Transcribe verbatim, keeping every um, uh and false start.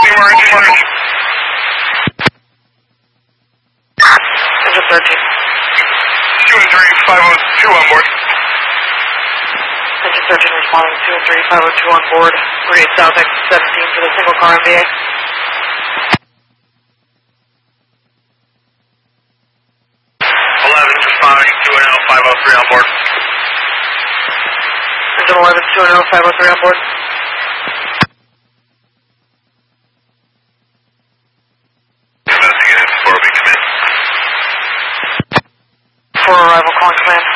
more engine, more engine. Engine thirteen. two and three, five oh two on board. Engine thirteen responding, two and three, five oh two on board. We're eight South exit seventeen for the single car M B A. eleven, responding, two and oh, five oh three on board. Engine eleven, two and oh, five oh three on board. Investigated before we come in. For arrival, calling command.